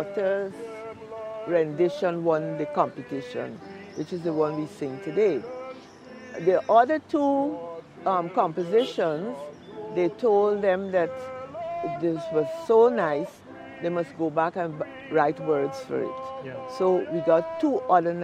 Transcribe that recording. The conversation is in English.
daughter's rendition won the competition, which is the one we sing today. The other two compositions, they told them that this was so nice, they must go back and write words for it. Yeah. So we got two other